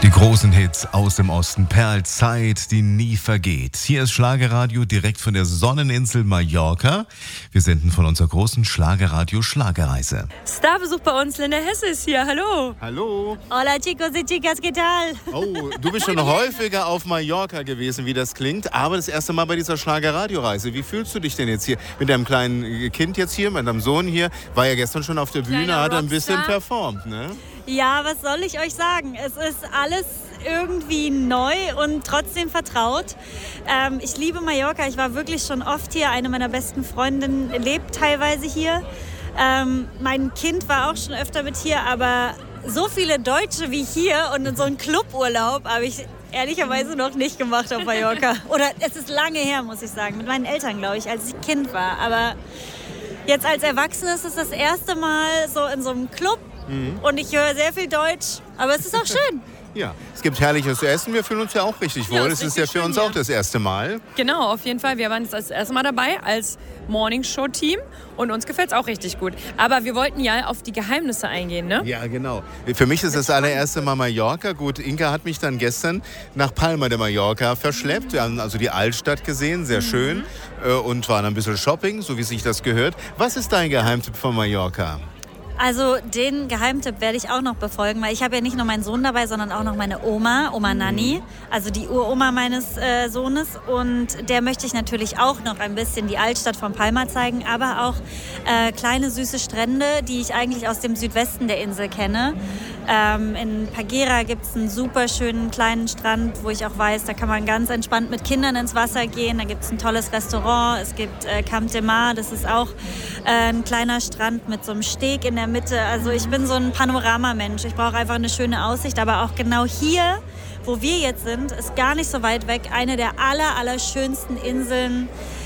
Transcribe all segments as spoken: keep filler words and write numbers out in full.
Die großen Hits aus dem Osten, Perlzeit, die nie vergeht. Hier ist Schlagerradio direkt von der Sonneninsel Mallorca. Wir senden von unserer großen Schlagerradio-Schlagerreise. Starbesuch bei uns, Linda Hesse ist hier. Hallo. Hallo. Hola chicos y chicas, ¿qué tal? Oh, du bist schon häufiger auf Mallorca gewesen, wie das klingt, aber das erste Mal bei dieser Schlagerradio-Reise. Wie fühlst du dich denn jetzt hier mit deinem kleinen Kind jetzt hier, mit deinem Sohn hier? War ja gestern schon auf der Bühne, Kleiner hat er ein bisschen Rockstar. performt, ne? Ja, was soll ich euch sagen? Es ist alles irgendwie neu und trotzdem vertraut. Ähm, ich liebe Mallorca. Ich war wirklich schon oft hier. Eine meiner besten Freundinnen lebt teilweise hier. Ähm, mein Kind war auch schon öfter mit hier, aber so viele Deutsche wie hier und in so einen Cluburlaub habe ich ehrlicherweise noch nicht gemacht auf Mallorca. Oder es ist lange her, muss ich sagen. Mit meinen Eltern, glaube ich, als ich Kind war. Aber jetzt als Erwachsene ist es das erste Mal so in so einem Club. Mhm. Und ich höre sehr viel Deutsch, aber es ist auch schön. Ja, es gibt Herrliches zu essen. Wir fühlen uns ja auch richtig wohl. Ja, es ist ja für schön, uns ja. auch das erste Mal. Genau, auf jeden Fall. Wir waren jetzt das erste Mal dabei als Morningshow-Team und uns gefällt es auch richtig gut. Aber wir wollten ja auf die Geheimnisse eingehen, ne? Ja, genau. Für mich ist das allererste Mal Mallorca. Gut, Inka hat mich dann gestern nach Palma de Mallorca verschleppt. Wir haben also die Altstadt gesehen, sehr schön. Äh, Und waren ein bisschen Shopping, so wie sich das gehört. Was ist dein Geheimtipp von Mallorca? Also den Geheimtipp werde ich auch noch befolgen, weil ich habe ja nicht nur meinen Sohn dabei, sondern auch noch meine Oma, Oma Nanni, also die Uroma meines äh, Sohnes. Und der möchte ich natürlich auch noch ein bisschen die Altstadt von Palma zeigen, aber auch äh, kleine süße Strände, die ich eigentlich aus dem Südwesten der Insel kenne. Ähm, in Pagera gibt es einen super schönen kleinen Strand, wo ich auch weiß, da kann man ganz entspannt mit Kindern ins Wasser gehen. Da gibt es ein tolles Restaurant, es gibt äh, Camp de Mar, das ist auch äh, ein kleiner Strand mit so einem Steg in der Mitte. Also ich bin so ein Panoramamensch. Ich brauche einfach eine schöne Aussicht, aber auch genau hier, wo wir jetzt sind, ist gar nicht so weit weg, eine der aller, aller schönsten Inseln,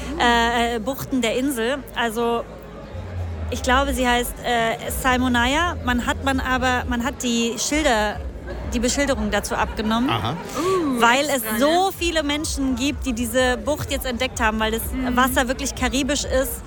äh, Buchten der Insel. Also ich glaube, sie heißt äh, Salmonaya. Man hat man aber, man hat die Schilder, die Beschilderung dazu abgenommen, Aha. weil es so viele Menschen gibt, die diese Bucht jetzt entdeckt haben, weil das Wasser wirklich karibisch ist.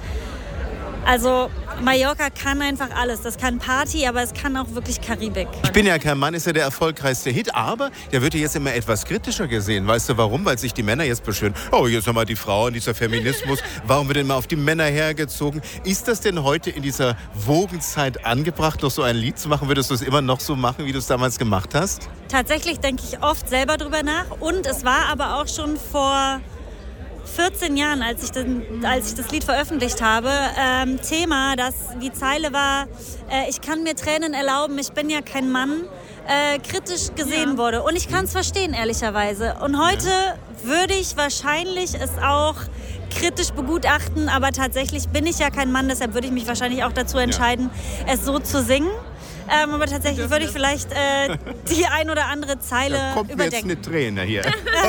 Also Mallorca kann einfach alles. Das kann Party, aber es kann auch wirklich Karibik. Ich bin ja kein Mann, ist ja der erfolgreichste Hit, aber der wird ja jetzt immer etwas kritischer gesehen. Weißt du warum? Weil sich die Männer jetzt beschweren, oh, jetzt nochmal die Frauen, dieser Feminismus, warum wird denn immer auf die Männer hergezogen? Ist das denn heute in dieser Wogenzeit angebracht, noch so ein Lied zu machen? Würdest du es immer noch so machen, wie du es damals gemacht hast? Tatsächlich denke ich oft selber drüber nach. Und es war aber auch schon vor vierzehn Jahren, als ich, den, als ich das Lied veröffentlicht habe, ähm, Thema, dass die Zeile war, äh, ich kann mir Tränen erlauben, ich bin ja kein Mann, äh, kritisch gesehen ja. wurde. Und ich kann es verstehen, ehrlicherweise. Und heute ja. würde ich wahrscheinlich es auch kritisch begutachten, aber tatsächlich bin ich ja kein Mann, deshalb würde ich mich wahrscheinlich auch dazu entscheiden, ja. es so zu singen. Ähm, aber tatsächlich würde ich vielleicht äh, die ein oder andere Zeile da kommt überdenken. Mir jetzt eine Träne hier.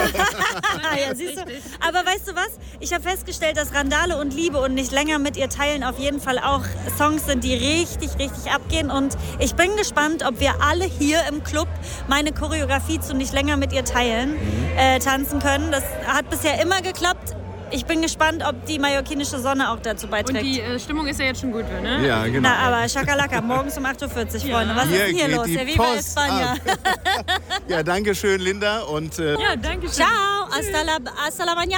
ja, siehst du? Aber weißt du was? Ich habe festgestellt, dass Randale und Liebe und nicht länger mit ihr teilen auf jeden Fall auch Songs sind, die richtig, richtig abgehen. Und ich bin gespannt, ob wir alle hier im Club meine Choreografie zu nicht länger mit ihr teilen, mhm. äh, tanzen können. Das hat bisher immer geklappt. Ich bin gespannt, ob die mallorquinische Sonne auch dazu beiträgt. Und die äh, Stimmung ist ja jetzt schon gut, ne? Ja, genau. Na, aber Schakalaka, morgens um acht Uhr vierzig, ja. Freunde. Was hier ist denn hier geht los? Die Ja, Viva Post España. ab. Ja, danke schön, Linda. Und, äh, Ja, danke schön. Ciao, hasta la, hasta la mañana.